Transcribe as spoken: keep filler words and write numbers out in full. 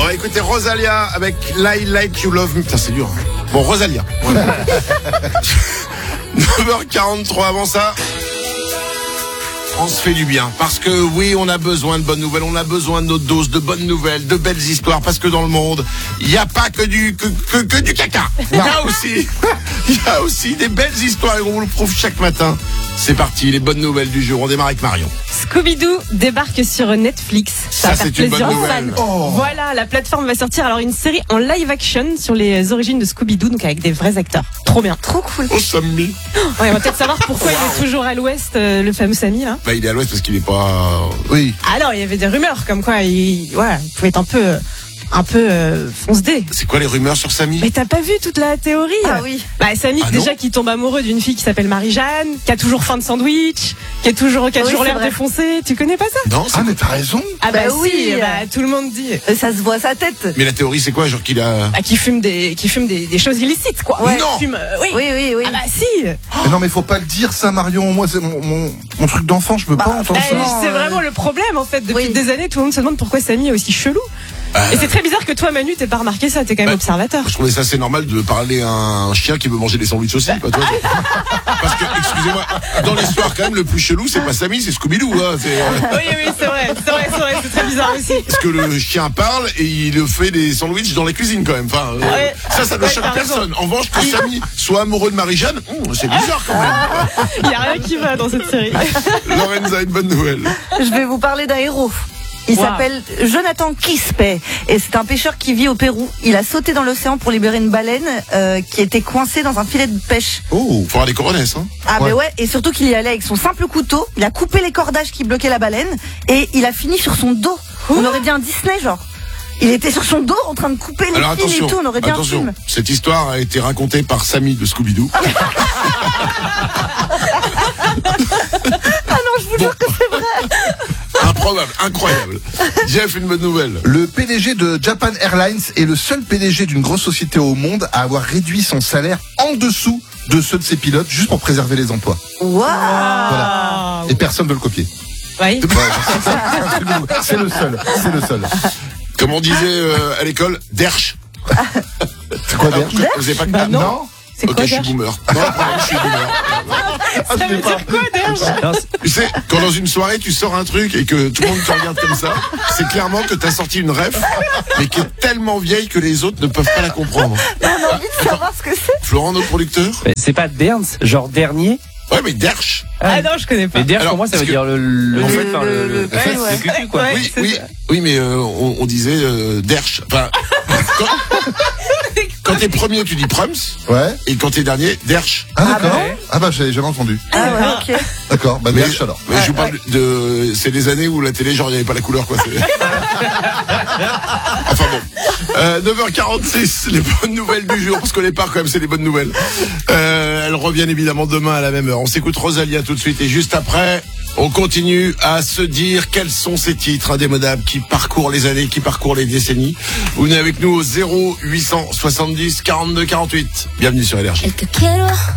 va écouter Rosalia avec I Like You Love Me. Putain, c'est dur. Hein. Bon, Rosalia. Voilà. neuf heures quarante-trois avant ça. On se fait du bien, parce que oui, on a besoin de bonnes nouvelles, on a besoin de notre dose de bonnes nouvelles, de belles histoires, parce que dans le monde, il n'y a pas que du que, que, que du caca. Il y a aussi, il y a aussi des belles histoires et on vous le prouve chaque matin. C'est parti, les bonnes nouvelles du jour. On démarre avec Marion. Scooby-Doo débarque sur Netflix. Ça, va c'est faire une bonne plaisir aux nouvelle. fans. Oh. Voilà, la plateforme va sortir alors une série en live action sur les origines de Scooby-Doo, donc avec des vrais acteurs. Trop bien. Trop cool. Oh, Sammy. Ouais, on va peut-être savoir pourquoi wow. il est toujours à l'ouest, euh, le fameux Sammy, là. Bah, il est à l'ouest parce qu'il est pas... Oui. Alors, il y avait des rumeurs comme quoi il, voilà, il pouvait être un peu... un peu euh, fonce-dé. C'est quoi les rumeurs sur Sammy? Mais t'as pas vu toute la théorie? Ah oui. Bah Sammy ah déjà qui tombe amoureux d'une fille qui s'appelle Marie-Jeanne, qui a toujours faim de sandwich, qui est toujours qui a oui, toujours l'air vrai. défoncé. Tu connais pas ça? Non. Ah mais t'as raison. Ah bah, bah oui. Si, bah, tout le monde dit. Ça se voit sa tête. Mais la théorie c'est quoi, genre qu'il a... Bah, qui fume des qui fume des, des choses illicites quoi. Ouais. Non. Fume, euh, oui. Oui, oui, oui. Ah bah si. Mais non mais faut pas le dire ça Marion. Moi c'est mon, mon, mon truc d'enfant, je peux Bah, pas entendre Eh, ça. c'est vraiment le problème en fait. Depuis Oui. des années, tout le monde se demande pourquoi Sammy est aussi chelou. Euh... Et c'est très bizarre que toi Manu t'aies pas remarqué ça. T'es quand même bah, observateur. Je trouvais ça assez normal de parler à un chien qui veut manger des sandwichs aussi, pas toi. Parce que, excusez-moi, dans l'histoire quand même le plus chelou c'est pas Sammy, c'est Scooby-Doo. Hein, c'est, euh... Oui oui c'est vrai, c'est vrai, c'est vrai, c'est très bizarre aussi. Parce que le chien parle et il fait des sandwichs dans la cuisine quand même. Enfin, euh, ouais. ça, ça ne Ouais, choque t'as personne. En revanche, que Sammy soit amoureux de Marie-Jeanne, hum, c'est bizarre quand même. Il y a rien qui va dans cette série. Lorenza a une bonne nouvelle. Je vais vous parler d'un héros. Il wow. s'appelle Jonathan Quispe et c'est un pêcheur qui vit au Pérou. Il a sauté dans l'océan pour libérer une baleine euh, qui était coincée dans un filet de pêche. Oh, faut avoir des coronesses, hein. Ah ouais. mais ouais, et surtout qu'il y allait avec son simple couteau. Il a coupé les cordages qui bloquaient la baleine et il a fini sur son dos. On aurait dit un Disney genre. Il était sur son dos en train de couper les Alors fils attention, et tout. On aurait dit attention. un film. Cette histoire a été racontée par Sammy de Scooby-Doo. Ah non, je vous jure que c'est vrai. Improbable, incroyable. Jeff, une bonne nouvelle. Le P D G de Japan Airlines est le seul P D G d'une grosse société au monde à avoir réduit son salaire en dessous de ceux de ses pilotes juste pour préserver les emplois. Waouh. Voilà. Et personne ne veut le copier. Oui. Ouais, c'est le seul, c'est le seul. Comme on disait euh, à l'école, derche. C'est quoi Ah, Derche? vous avez pas de Bah non. Non. C'est Ok, quoi je suis Derche? boomer. Non, pardon, je suis boomer. Ah, Ça je veut l'ai pas. dire quoi Derche? Tu sais, quand dans une soirée tu sors un truc et que tout le monde te regarde comme ça, c'est clairement que t'as sorti une ref, mais qui est tellement vieille que les autres ne peuvent pas la comprendre. On a envie de savoir ce que c'est. Florent, notre producteur? Mais c'est pas Derns, genre dernier. Ouais, mais derche. Ah non, je connais pas. Mais Derns Alors, pour moi ça parce veut que- dire le, le, Le- en fait, enfin, le- le, le- le, ouais, le ouais. cucu, quoi. Ouais. Oui, c'est oui, ça. oui, mais euh, on, on disait euh, derche. Enfin, quand, quand t'es premier, tu dis prums, Ouais. et quand t'es dernier, derche. Ah d'accord. bon Ah bah j'avais jamais entendu. Ah ouais, ok. D'accord. Bah Mais, Derche alors. mais je vous parle de, c'est des années où la télé, genre, il n'y avait pas la couleur, quoi. c'est- Enfin bon. Euh, neuf heures quarante-six, les bonnes nouvelles du jour, parce qu'on les part quand même, c'est les bonnes nouvelles. Euh, elles reviennent évidemment demain à la même heure. On s'écoute Rosalia tout de suite, et juste après, on continue à se dire quels sont ces titres indémodables qui parcourent les années, qui parcourent les décennies. Vous venez avec nous au zéro huit cent soixante-dix quarante-deux quarante-huit. Bienvenue sur Énergie. El que quiero